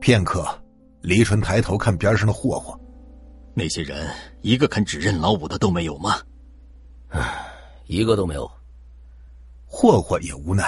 片刻，李纯抬头看边上的霍霍， 那些人一个肯指认老五的都没有吗？ 一个都没有。 霍霍也无奈，